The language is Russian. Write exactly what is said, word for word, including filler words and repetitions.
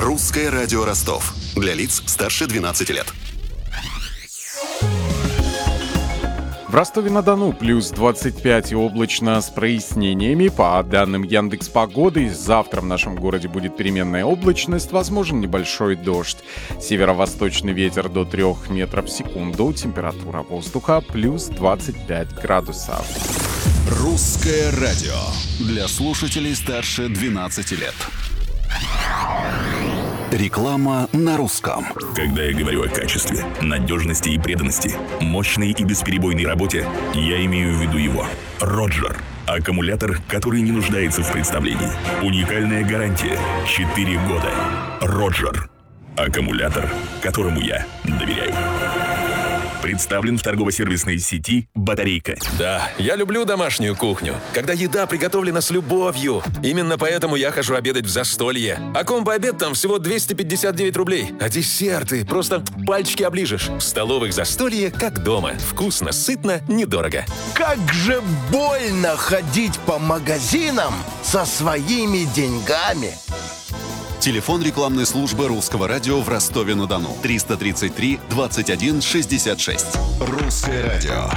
Русское радио Ростов. Для лиц старше двенадцати лет. В Ростове-на-Дону плюс двадцать пять и облачно с прояснениями. По данным Яндекс.Погоды, завтра в нашем городе будет переменная облачность, возможен небольшой дождь. Северо-восточный ветер до трёх метров в секунду. Температура воздуха плюс двадцать пять градусов. Русское радио. Для слушателей старше двенадцати лет. Реклама на русском. Когда я говорю о качестве, надежности и преданности, мощной и бесперебойной работе, я имею в виду его. Роджер. Аккумулятор, который не нуждается в представлении. Уникальная гарантия. четыре года. Роджер. Аккумулятор, которому я доверяю. Представлен в торгово-сервисной сети «Батарейка». Да, я люблю домашнюю кухню, когда еда приготовлена с любовью. Именно поэтому я хожу обедать в застолье. А комбо-обед там всего двести пятьдесят девять рублей. А десерты просто пальчики оближешь. В столовых застолье как дома. Вкусно, сытно, недорого. Как же больно ходить по магазинам со своими деньгами. Телефон рекламной службы Русского радио в Ростове-на-Дону. триста тридцать три двадцать один шестьдесят шесть. Русское радио.